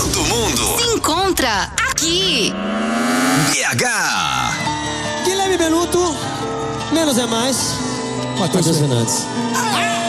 Todo mundo se encontra aqui. BH. Guilherme Benuto, menos é mais. Matheus Fernandes.